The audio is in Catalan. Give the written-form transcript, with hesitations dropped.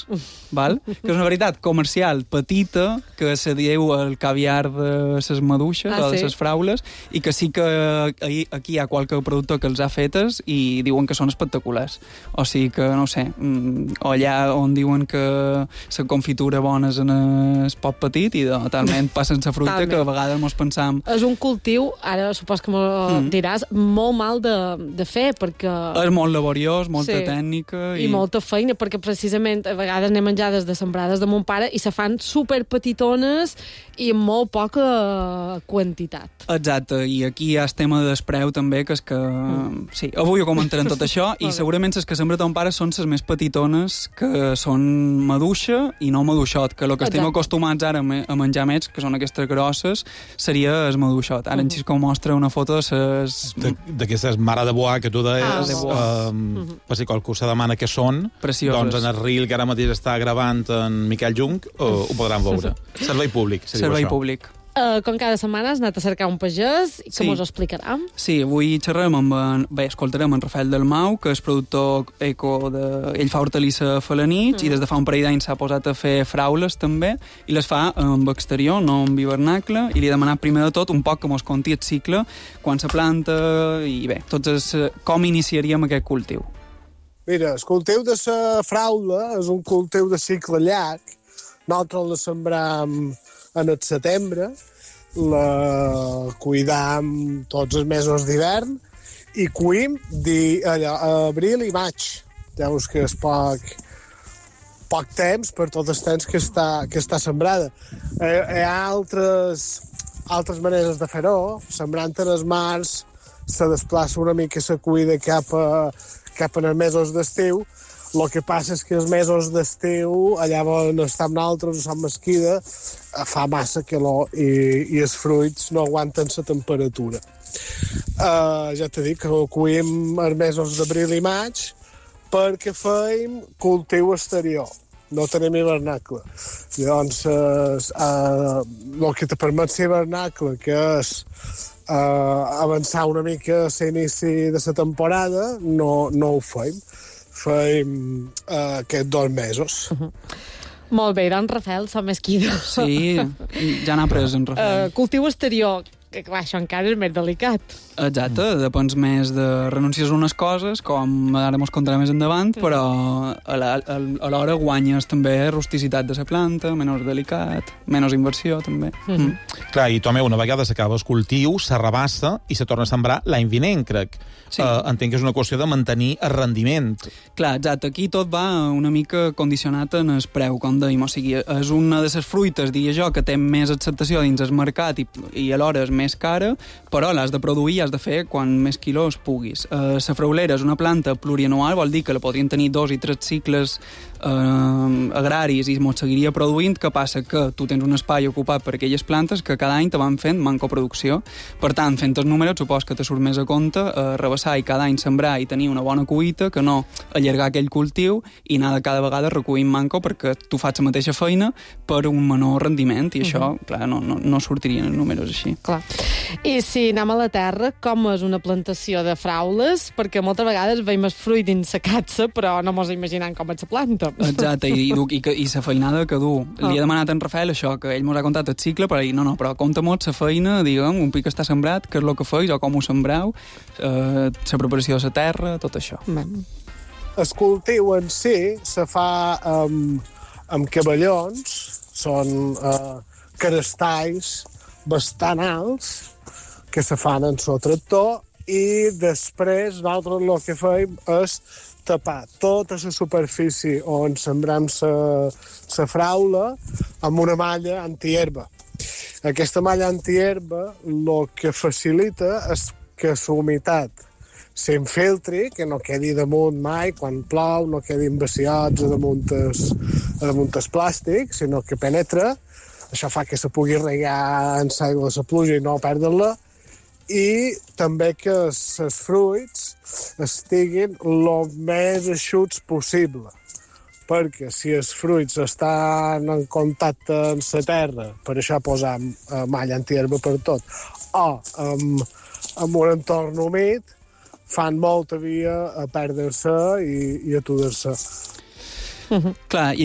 val? Que és una varietat comercial petita que se diu el caviar de les maduixes o de les fraules i que sí que aquí hi ha qualque productor que els ha fetes i diuen que són espectaculars. O sigui que, no sé, o allà on diuen que la confitura bona és en el pot petit i talment passen la fruita que a vegades mos pensam... És un cultiu, ara supos que m'ho diràs, molt mal de fer, perquè... És molt laboriós, molta tècnica... I molta feina, perquè precisament a vegades n'he menjades de sembrades de mon pare i se fan superpetitones i amb molt poca quantitat. Exacte, i aquí hi ha el tema del preu també, que és que... Sí, avui ho comentarem tot això i segurament les que sembra ton pare són les més petitones que són maduixa i no maduixot, que el que estem acostumats ara a menjar més, que són aquestes grosses, seria el maduixot. Ara en Xisco mostra una foto d'aquestes mare de boà que tu deies, per si qualcú se demana què són, precioses. Doncs en el reel que ara mateix està gravant en Miquel Jung ho podran veure. Servei públic, se diu això. Servei públic. Com cada setmana has anat a cercar un pagès i que mos ho explicarà. Sí, avui xerrem escoltarem en Rafael Dalmau, que és productor eco ell fa hortalissa a Felanitx i des de fa un parell d'anys s'ha posat a fer fraules també i les fa amb exterior, no amb hivernacle, i li he demanat primer de tot un poc que mos conti el cicle, quan se planta i bé, com iniciaríem aquest cultiu. Mira, el cultiu de la fraula és un cultiu de cicle llarg. Nosaltres la sembram en el setembre, la cuidam tots els mesos d'hivern i cuim abril i maig. Llavors que és poc temps per tot el temps que està sembrada. Hi ha altres maneres de fer-ho. Sembrant en els març se desplaça una mica i se cuida cap en els mesos d'estiu. El que passa és que els mesos d'estiu, allà on estem nosaltres, a Sant Mesquida, fa massa calor i els fruits no aguanten la temperatura. Ja t'he dit que ho cuim els mesos d'abril i maig perquè feim cultiu exterior. No tenim hivernacle. Llavors, el que te permet ser hivernacle, que és avançar una mica a l'inici de la temporada, no ho feim. Feim aquests 2 mesos. Molt bé, doncs Rafael, som mesquida. Sí, ja n'ha pres en Rafael. Cultiu exterior, que clar, això encara és més delicat. Exacte, depens més de renúncies a unes coses, com ara mos contarà més endavant, però alhora guanyes també rusticitat de la planta, menys delicat, menys inversió també. Clar, i Tomeu, una vegada s'acaba el cultiu, s'arrabassa i se torna a sembrar l'any vinent, crec. Sí. Entenc que és una qüestió de mantenir el rendiment. Clar, exacte, aquí tot va una mica condicionat en el preu, com dèiem, o sigui, és una de les fruites, diria jo, que té més acceptació dins el mercat i alhora és més cara, però l'has de produir, has de fer quan més quilos puguis. La fraulera és una planta plurianual, vol dir que la podrien tenir 2 i 3 cicles agraris i mos seguiria produint. Què passa? Que tu tens un espai ocupat per aquelles plantes que cada any te van fent mancoproducció. Per tant, fent els números, supos que te surt més a compte rebassar i cada any sembrar i tenir una bona cuita que no allargar aquell cultiu i anar de cada vegada recuint manco perquè tu fas la mateixa feina per un menor rendiment i això, clar, no sortirien els números així. Clar. I si anem a la terra, com és una plantació de fraules? Perquè moltes vegades veiem el fruit dins la catsa, però no mos imaginem com és la planta. Exacte, i la feinada que du. Li he demanat a en Rafael això, que ell mos ha contat el cicle, però ell, però compta-mos la feina, diguem, un pic està sembrat, què és el que feis o com ho sembreu, la preparació de la terra, tot això. El cultiu en si se fa amb cavallons, són carestalls bastant alts que se fan en el tractor i després nosaltres el que fem és tapar tota la superfície on sembrem la fraula amb una malla antihierba. Aquesta malla antihierba el que facilita és que la humitat s'infiltri, que no quedi damunt mai, quan plou, no quedin vaciots a damunt el plàstic, sinó que penetra. Això fa que se pugui regar en l'aigua de la pluja i no perdre-la. I també que els fruits estiguin el més eixuts possible. Perquè si els fruits estan en contacte amb la terra, per això posam malla antihierba per tot, o amb un entorn humit, fan molta via a perdre-se i a aturar-se. Clar, i